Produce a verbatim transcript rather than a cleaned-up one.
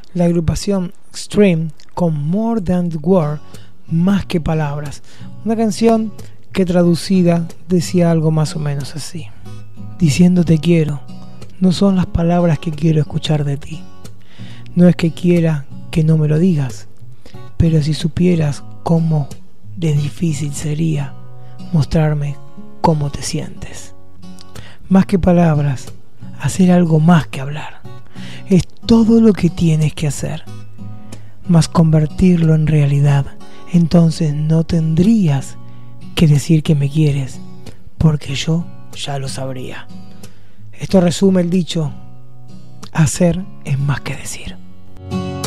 la agrupación Extreme con More Than Words, más que palabras, una canción que traducida decía algo más o menos así: diciendo te quiero, no son las palabras que quiero escuchar de ti. No es que quiera que no me lo digas, pero si supieras cómo de difícil sería mostrarme cómo te sientes. Más que palabras, hacer algo más que hablar. Es todo lo que tienes que hacer, mas convertirlo en realidad. Entonces no tendrías que decir que me quieres, porque yo ya lo sabría. Esto resume el dicho: hacer es más que decir.